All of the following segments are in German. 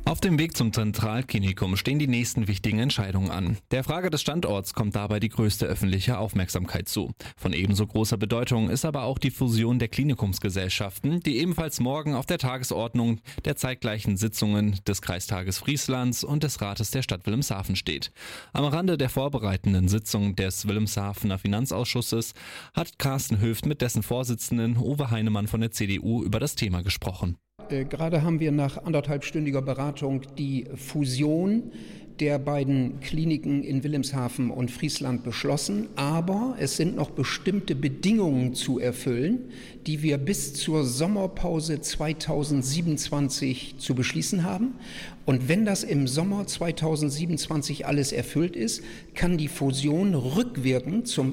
Auf dem Weg zum Zentralklinikum stehen die nächsten wichtigen Entscheidungen an. Der Frage des Standorts kommt dabei die größte öffentliche Aufmerksamkeit zu. Von ebenso großer Bedeutung ist aber auch die Fusion der Klinikumsgesellschaften, die ebenfalls morgen auf der Tagesordnung der zeitgleichen Sitzungen des Kreistages Frieslands und des Rates der Stadt Wilhelmshaven steht. Am Rande der vorbereitenden Sitzung des Wilhelmshavener Finanzausschusses hat Carsten Höft mit dessen Vorsitzenden Uwe Heinemann von der CDU über das Thema gesprochen. Gerade haben wir nach anderthalbstündiger Beratung die Fusion der beiden Kliniken in Wilhelmshaven und Friesland beschlossen. Aber es sind noch bestimmte Bedingungen zu erfüllen, die wir bis zur Sommerpause 2027 zu beschließen haben. Und wenn das im Sommer 2027 alles erfüllt ist, kann die Fusion rückwirkend zum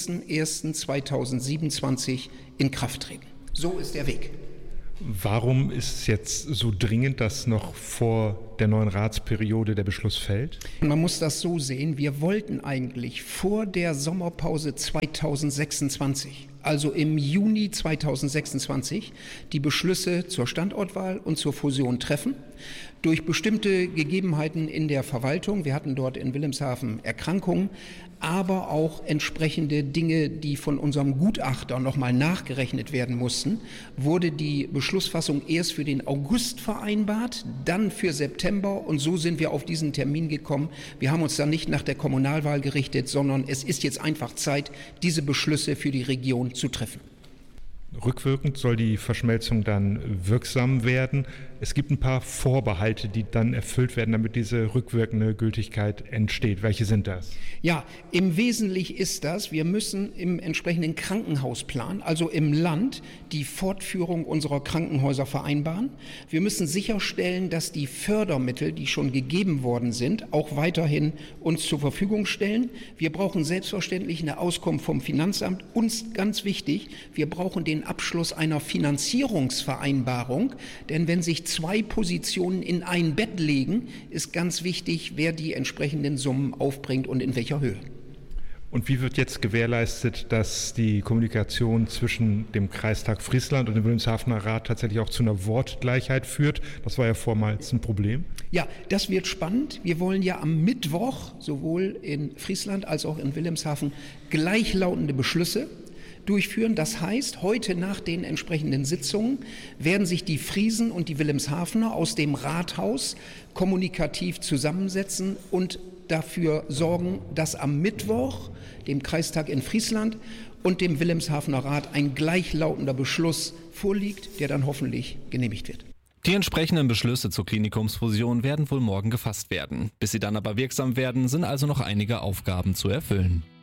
01.01.2027 in Kraft treten. So ist der Weg. Warum ist es jetzt so dringend, dass noch vor der neuen Ratsperiode der Beschluss fällt? Man muss das so sehen, wir wollten eigentlich vor der Sommerpause 2026, also im Juni 2026, die Beschlüsse zur Standortwahl und zur Fusion treffen. Durch bestimmte Gegebenheiten in der Verwaltung, wir hatten dort in Wilhelmshaven Erkrankungen, aber auch entsprechende Dinge, die von unserem Gutachter nochmal nachgerechnet werden mussten, wurde die Beschlussfassung erst für den August vereinbart, dann für September, und so sind wir auf diesen Termin gekommen. Wir haben uns dann nicht nach der Kommunalwahl gerichtet, sondern es ist jetzt einfach Zeit, diese Beschlüsse für die Region zu treffen. Rückwirkend soll die Verschmelzung dann wirksam werden. Es gibt ein paar Vorbehalte, die dann erfüllt werden, damit diese rückwirkende Gültigkeit entsteht. Welche sind das? Ja, im Wesentlichen ist das, wir müssen im entsprechenden Krankenhausplan, also im Land, die Fortführung unserer Krankenhäuser vereinbaren. Wir müssen sicherstellen, dass die Fördermittel, die schon gegeben worden sind, auch weiterhin uns zur Verfügung stellen. Wir brauchen selbstverständlich eine Auskunft vom Finanzamt. Uns ganz wichtig, wir brauchen den Abschluss einer Finanzierungsvereinbarung, denn wenn sich zwei Positionen in ein Bett legen, ist ganz wichtig, wer die entsprechenden Summen aufbringt und in welcher Höhe. Und wie wird jetzt gewährleistet, dass die Kommunikation zwischen dem Kreistag Friesland und dem Wilhelmshavener Rat tatsächlich auch zu einer Wortgleichheit führt? Das war ja vormals ein Problem. Ja, das wird spannend. Wir wollen ja am Mittwoch sowohl in Friesland als auch in Wilhelmshaven gleichlautende Beschlüsse durchführen. Das heißt, heute nach den entsprechenden Sitzungen werden sich die Friesen und die Wilhelmshavener aus dem Rathaus kommunikativ zusammensetzen und dafür sorgen, dass am Mittwoch, dem Kreistag in Friesland und dem Wilhelmshavener Rat ein gleichlautender Beschluss vorliegt, der dann hoffentlich genehmigt wird. Die entsprechenden Beschlüsse zur Klinikumsfusion werden wohl morgen gefasst werden. Bis sie dann aber wirksam werden, sind also noch einige Aufgaben zu erfüllen.